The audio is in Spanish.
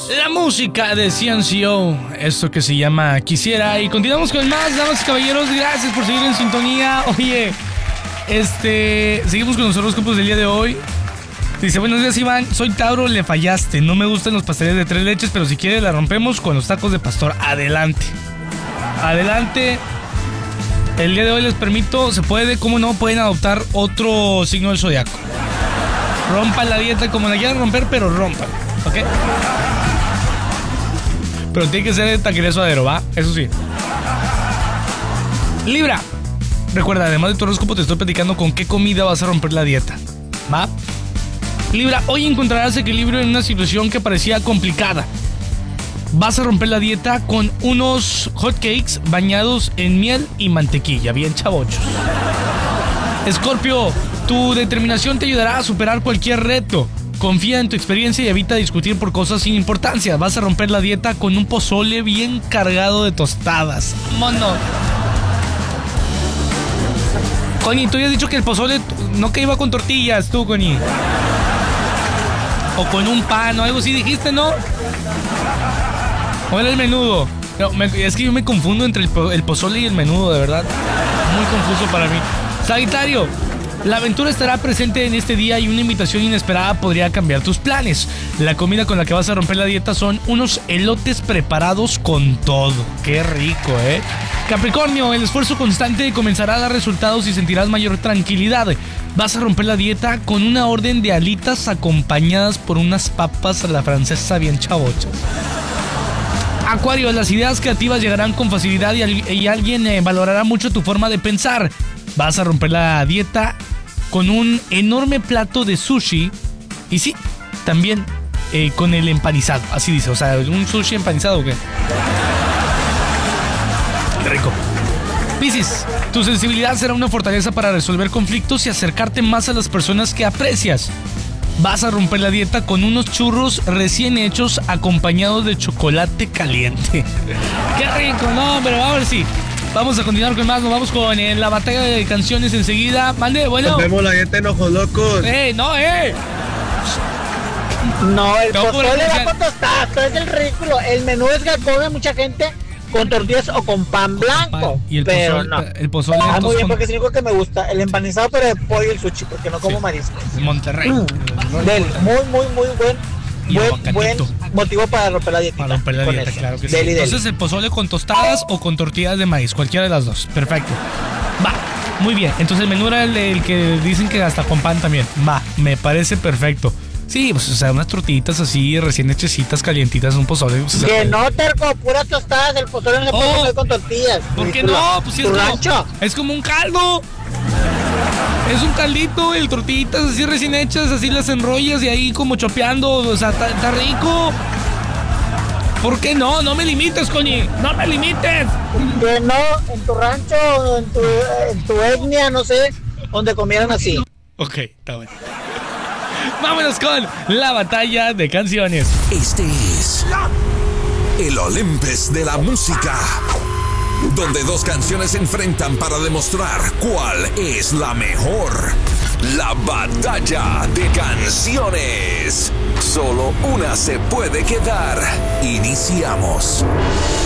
La música de CNCO, esto que se llama Quisiera. Y continuamos con más, damas y caballeros. Gracias por seguir en sintonía. Oye, seguimos con los horóscopos del día de hoy. Dice, buenos días, Iván, soy Tauro, le fallaste. No me gustan los pasteles de 3 leches, pero si quiere la rompemos con los tacos de pastor. Adelante. Adelante. El día de hoy les permito, se puede, cómo no, pueden adoptar otro signo del zodiaco. Rompan la dieta como la quieran romper, pero rompan, ¿ok? Pero tiene que ser de taquería suadero, ¿va? Eso sí. Libra. Recuerda, además de tu horóscopo, te estoy platicando con qué comida vas a romper la dieta, ¿va? Libra, hoy encontrarás equilibrio en una situación que parecía complicada. Vas a romper la dieta con unos hotcakes bañados en miel y mantequilla, bien chavochos. Escorpio, tu determinación te ayudará a superar cualquier reto. Confía en tu experiencia y evita discutir por cosas sin importancia. Vas a romper la dieta con un pozole bien cargado de tostadas. ¡Mono! Connie, tú ya has dicho que el pozole no que iba con tortillas, tú, Connie. O con un pan o algo así dijiste, ¿no? ¿O era el menudo? No, es que yo me confundo entre el pozole y el menudo, de verdad. Muy confuso para mí. Sagitario, la aventura estará presente en este día y una invitación inesperada podría cambiar tus planes. La comida con la que vas a romper la dieta son unos elotes preparados con todo. ¡Qué rico, eh! Capricornio, el esfuerzo constante comenzará a dar resultados y sentirás mayor tranquilidad. Vas a romper la dieta con una orden de alitas acompañadas por unas papas a la francesa bien chavochas. Acuario, las ideas creativas llegarán con facilidad y alguien valorará mucho tu forma de pensar. Vas a romper la dieta con un enorme plato de sushi y sí, también con el empanizado, así dice, o sea, un sushi empanizado o qué. Qué rico. Piscis, tu sensibilidad será una fortaleza para resolver conflictos y acercarte más a las personas que aprecias. Vas a romper la dieta con unos churros recién hechos acompañados de chocolate caliente. ¡Qué rico! No, pero a ver si... Vamos a continuar con más, nos vamos con la batalla de canciones enseguida. Mande, bueno. Nos vemos la dieta en Ojos Locos. No, No, el pozole va con tostadas, es el ridículo. El menú es que come mucha gente con tortillas o con pan blanco. Y el pero pozole, no. El pozole muy bien, porque es el único que me gusta. El empanizado, pero de pollo y el sushi, porque no como mariscos. Monterrey. Muy buen motivo para romper la dieta. Para romper la dieta, claro que sí. Entonces, el pozole con tostadas o con tortillas de maíz, cualquiera de las dos. Perfecto. Va, muy bien. Entonces, el menú era el que dicen que hasta con pan también. Va, me parece perfecto. Sí, pues, o sea, unas tortillitas así, recién hechecitas, calientitas, un pozole. O sea, que no, terco, puras tostadas, el pozole no se puede comer con tortillas. ¿Por qué no? Pues sí, es como un caldo. Es un caldito, el tortillitas así recién hechas, así las enrollas y ahí como chopeando, o sea, está rico. ¿Por qué no? No me limites, coñi, no me limites. Que no, en tu rancho, en tu etnia, no sé, donde comieran así. Ok, está bueno. Vámonos con la batalla de canciones. Este es el Olympus de la música, donde dos canciones se enfrentan para demostrar cuál es la mejor. La batalla de canciones. Solo una se puede quedar. Iniciamos.